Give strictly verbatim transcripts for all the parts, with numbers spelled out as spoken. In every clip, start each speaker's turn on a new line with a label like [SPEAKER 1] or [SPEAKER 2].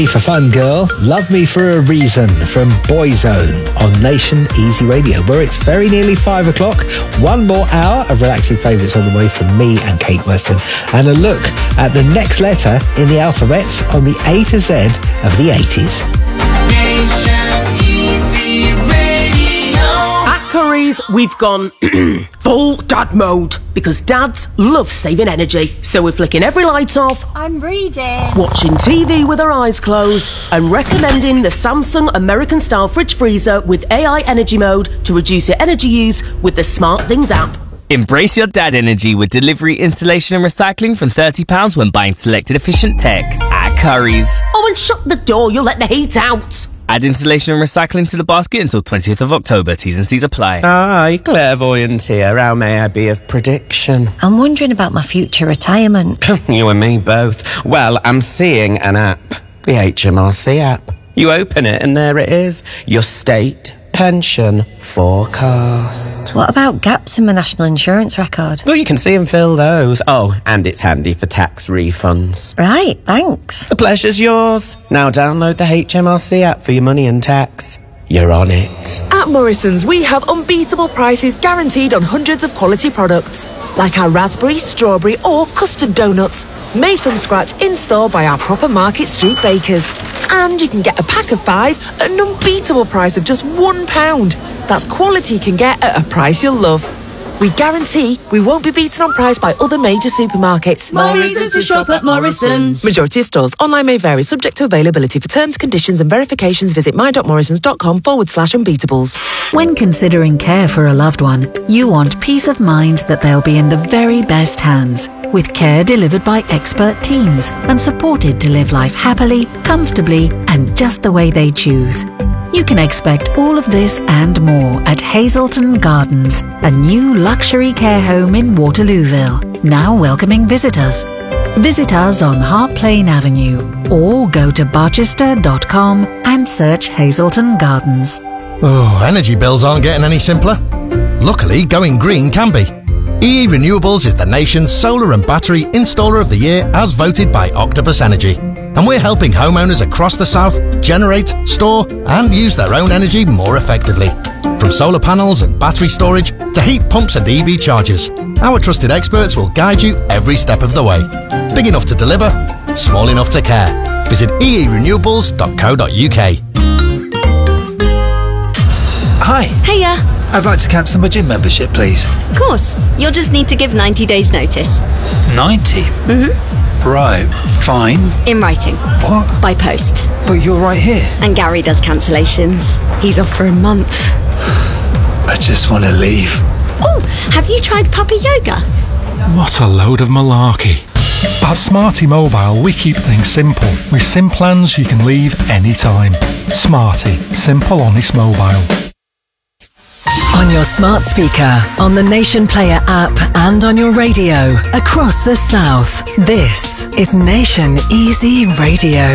[SPEAKER 1] For Fun Girl, Love Me For A Reason from Boyzone on Nation Easy Radio, where it's very nearly five o'clock. One more hour of relaxing favourites on the way from me and Kate Weston, and a look at the next letter in the alphabet on the A to Z of the eighties.
[SPEAKER 2] Nation Easy Radio.
[SPEAKER 3] At Curry's, we've gone full dad mode because dads love saving energy. So we're flicking every light off,
[SPEAKER 4] I'm reading,
[SPEAKER 3] watching T V with our eyes closed, and recommending the Samsung American-style fridge freezer with A I energy mode to reduce your energy use with the Smart Things app.
[SPEAKER 5] Embrace your dad energy with delivery, installation and recycling from thirty pounds when buying selected efficient tech at Curry's.
[SPEAKER 3] Oh, and shut the door, you'll let the heat out.
[SPEAKER 5] Add installation and recycling to the basket until twentieth of October. T's and C's apply.
[SPEAKER 6] Hi, clairvoyant here. How may I be of prediction?
[SPEAKER 7] I'm wondering about my future retirement.
[SPEAKER 6] You and me both. Well, I'm seeing an app. The H M R C app. You open it and there it is. Your state pension forecast.
[SPEAKER 7] What about gaps in my national insurance record?
[SPEAKER 6] Well, you can see and fill those. Oh, and it's handy for tax refunds.
[SPEAKER 7] Right, thanks.
[SPEAKER 6] The pleasure's yours. Now download the H M R C app for your money and tax. You're on it.
[SPEAKER 8] At Morrison's, we have unbeatable prices guaranteed on hundreds of quality products, like our raspberry, strawberry or custard donuts, made from scratch in-store by our proper Market Street bakers. And you can get a pack of five at an unbeatable price of just one pound. That's quality you can get at a price you'll love. We guarantee we won't be beaten on price by other major supermarkets.
[SPEAKER 9] Morrison's to shop at Morrison's.
[SPEAKER 8] Majority of stores. Online may vary, subject to availability. For terms, conditions and verifications, visit my.morrisons.com forward slash unbeatables.
[SPEAKER 10] When considering care for a loved one, you want peace of mind that they'll be in the very best hands, with care delivered by expert teams and supported to live life happily, comfortably and just the way they choose. You can expect all of this and more at Hazelton Gardens, a new luxury care home in Waterlooville, now welcoming visitors. Visit us on Hart Lane Avenue or go to barchester dot com and search Hazelton Gardens.
[SPEAKER 11] Oh, energy bills aren't getting any simpler. Luckily, going green can be. E E Renewables is the nation's solar and battery installer of the year as voted by Octopus Energy. And we're helping homeowners across the south generate, store and use their own energy more effectively. From solar panels and battery storage to heat pumps and E V chargers, our trusted experts will guide you every step of the way. Big enough to deliver, small enough to care. Visit e e renewables dot co dot u k.
[SPEAKER 12] Hi.
[SPEAKER 13] Hiya.
[SPEAKER 12] I'd like to cancel my gym membership, please.
[SPEAKER 13] Of course. You'll just need to give ninety days notice.
[SPEAKER 12] ninety?
[SPEAKER 13] Mm-hmm.
[SPEAKER 12] Right, fine.
[SPEAKER 13] In writing.
[SPEAKER 12] What?
[SPEAKER 13] By post.
[SPEAKER 12] But you're right here.
[SPEAKER 13] And Gary does cancellations. He's off for a month.
[SPEAKER 12] I just want to leave.
[SPEAKER 13] Oh, have you tried puppy yoga?
[SPEAKER 14] What a load of malarkey. At Smarty Mobile, we keep things simple. With SIM plans you can leave anytime. Smarty. Simple, honest mobile.
[SPEAKER 15] On your smart speaker, on the Nation Player app and on your radio across the south. This is Nation Easy Radio.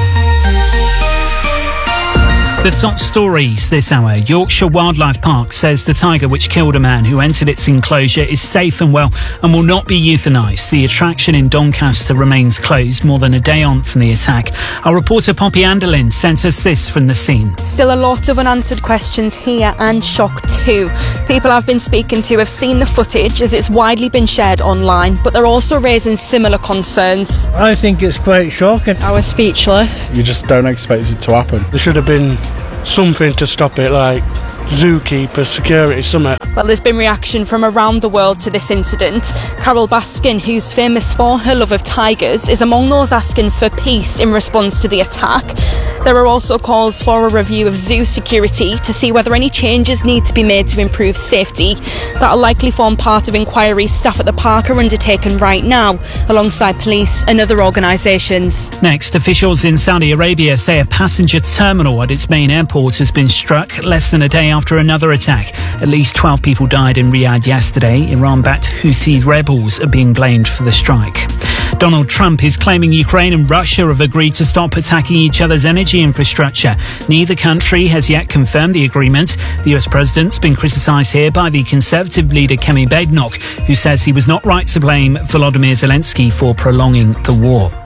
[SPEAKER 16] The top stories this hour. Yorkshire Wildlife Park says the tiger which killed a man who entered its enclosure is safe and well and will not be euthanised. The attraction in Doncaster remains closed more than a day on from the attack. Our reporter Poppy Anderlin sent us this from the scene.
[SPEAKER 17] Still a lot of unanswered questions here and shock too. People I've been speaking to have seen the footage as it's widely been shared online, but they're also raising similar concerns.
[SPEAKER 18] I think it's quite shocking.
[SPEAKER 17] I was speechless.
[SPEAKER 18] You just don't expect it to happen. There should have been something to stop it, like zookeeper, security, something.
[SPEAKER 17] Well, there's been reaction from around the world to this incident. Carol Baskin, who's famous for her love of tigers, is among those asking for peace in response to the attack. There are also calls for a review of zoo security to see whether any changes need to be made to improve safety. That'll likely form part of inquiries staff at the park are undertaking right now, alongside police and other organisations.
[SPEAKER 16] Next, officials in Saudi Arabia say a passenger terminal at its main airport has been struck less than a day after another attack. At least twelve people died in Riyadh yesterday. Iran-backed Houthi rebels are being blamed for the strike. Donald Trump is claiming Ukraine and Russia have agreed to stop attacking each other's energy infrastructure. Neither country has yet confirmed the agreement. The U S president's been criticised here by the Conservative leader Kemi Badenoch, who says he was not right to blame Volodymyr Zelensky for prolonging the war.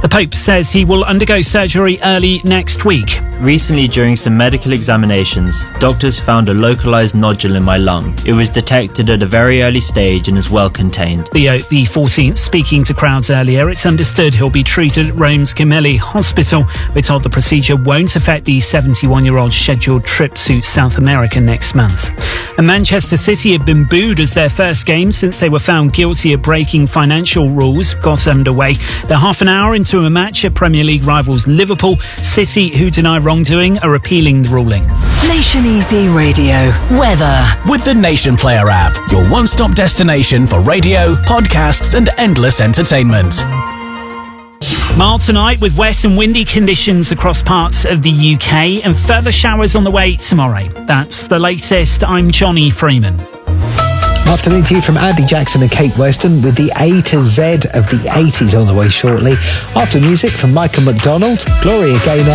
[SPEAKER 16] The Pope says he will undergo surgery early next week.
[SPEAKER 4] Recently, during some medical examinations, doctors found a localized nodule in my lung. It was detected at a very early stage and is well contained.
[SPEAKER 16] Leo the fourteenth speaking to crowds earlier. It's understood he'll be treated at Rome's Gemelli Hospital. We're told the procedure won't affect the seventy-one-year-old's scheduled trip to South America next month. And Manchester City have been booed as their first game since they were found guilty of breaking financial rules got underway. They're half an hour into a match at Premier League rivals Liverpool. City, who deny wrongdoing, are appealing the ruling.
[SPEAKER 15] Nation Easy Radio. Weather.
[SPEAKER 19] With the Nation Player app, your one-stop destination for radio, podcasts and endless entertainment.
[SPEAKER 16] Mild tonight with wet and windy conditions across parts of the U K and further showers on the way tomorrow. That's the latest. I'm Johnny Freeman.
[SPEAKER 1] Afternoon to you from Andy Jackson and Kate Weston with the A to Z of the eighties on the way shortly. After music from Michael McDonald, Gloria Gaynor